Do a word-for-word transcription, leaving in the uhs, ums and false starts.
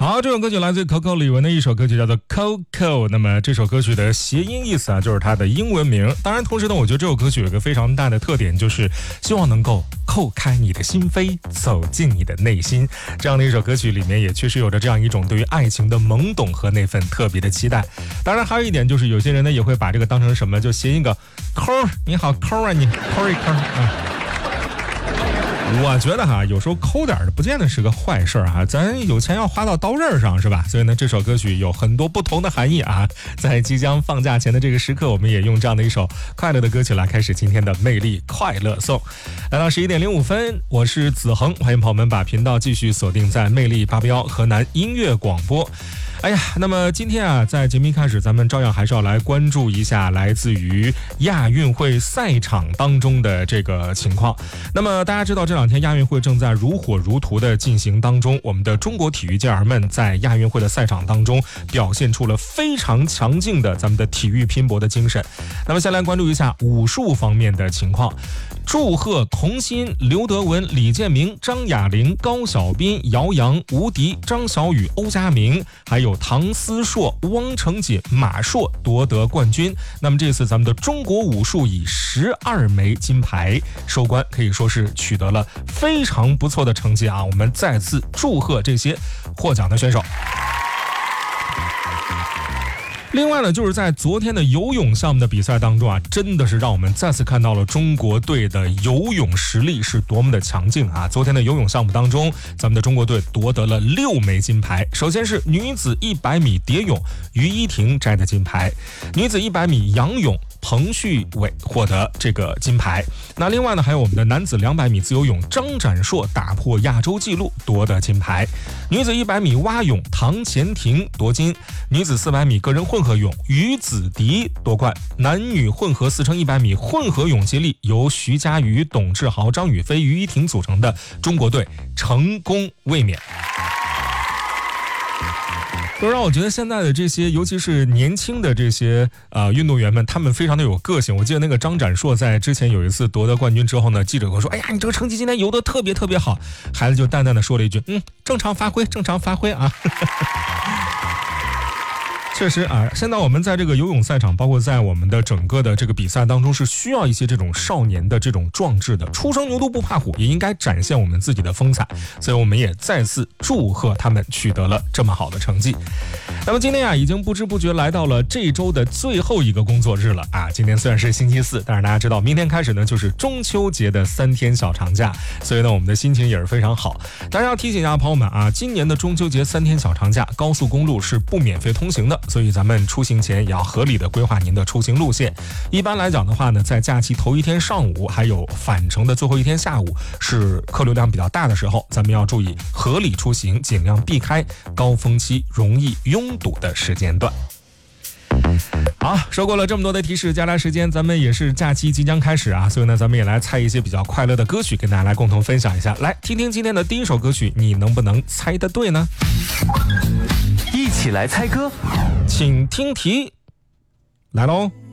好，这首歌曲来自 Coco 李玟的一首歌曲叫做 Coco。 那么这首歌曲的谐音意思啊，就是它的英文名。当然同时呢，我觉得这首歌曲有一个非常大的特点，就是希望能够叩开你的心扉，走进你的内心。这样的一首歌曲里面也确实有着这样一种对于爱情的懵懂和那份特别的期待。当然还有一点就是有些人呢也会把这个当成什么，就谐音梗抠，你好抠啊，你抠一抠啊。我觉得哈，有时候抠点的不见得是个坏事哈，咱有钱要花到刀刃上是吧？所以呢，这首歌曲有很多不同的含义啊。在即将放假前的这个时刻，我们也用这样的一首快乐的歌曲来开始今天的魅力快乐颂。来到十一点零五分，我是子恒，欢迎朋友们把频道继续锁定在魅力八八幺河南音乐广播。哎呀，那么今天啊，在节目一开始，咱们照样还是要来关注一下来自于亚运会赛场当中的这个情况。那么大家知道，这两天亚运会正在如火如荼的进行当中，我们的中国体育健儿们在亚运会的赛场当中表现出了非常强劲的咱们的体育拼搏的精神。那么先来关注一下武术方面的情况。祝贺童心、刘德文、李建明、张雅玲、高晓斌、姚洋、吴迪、张小雨、欧家明，还有唐思硕、汪成锦、马硕夺得冠军。那么这次咱们的中国武术以十二枚金牌收官，可以说是取得了非常不错的成绩啊！我们再次祝贺这些获奖的选手。另外呢，就是在昨天的游泳项目的比赛当中啊，真的是让我们再次看到了中国队的游泳实力是多么的强劲啊！昨天的游泳项目当中，咱们的中国队夺得了六枚金牌。首先是女子一百米蝶泳，于依婷摘的金牌；女子一百米仰泳，彭旭伟获得这个金牌。那另外呢，还有我们的男子两百米自由泳，张展硕打破亚洲纪录夺得金牌；女子一百米蛙泳，唐钱婷夺金；女子四百米个人混合泳，于子迪夺冠；男女混合四乘一百米混合泳接力，由徐嘉余、董志豪、张雨霏、于依婷组成的中国队成功卫冕。都让我觉得现在的这些，尤其是年轻的这些呃运动员们，他们非常的有个性。我记得那个张展硕在之前有一次夺得冠军之后呢，记者跟我说：“哎呀，你这个成绩今天游得特别特别好。”孩子就淡淡的说了一句：“嗯，正常发挥，正常发挥啊。”确实啊，现在我们在这个游泳赛场，包括在我们的整个的这个比赛当中，是需要一些这种少年的这种壮志的。初生牛犊不怕虎，也应该展现我们自己的风采。所以我们也再次祝贺他们取得了这么好的成绩。那么今天啊，已经不知不觉来到了这周的最后一个工作日了啊。今天虽然是星期四，但是大家知道，明天开始呢就是中秋节的三天小长假，所以呢我们的心情也是非常好。当然要提醒一下朋友们啊，今年的中秋节三天小长假，高速公路是不免费通行的。所以咱们出行前也要合理的规划您的出行路线。一般来讲的话呢，在假期头一天上午还有返程的最后一天下午是客流量比较大的时候，咱们要注意合理出行，尽量避开高峰期容易拥堵的时间段。好，说过了这么多的提示，接下来时间咱们也是假期即将开始啊，所以呢咱们也来猜一些比较快乐的歌曲，跟大家来共同分享一下。来听听今天的第一首歌曲，你能不能猜得对呢？ 一起来猜歌， 请听题，来喽。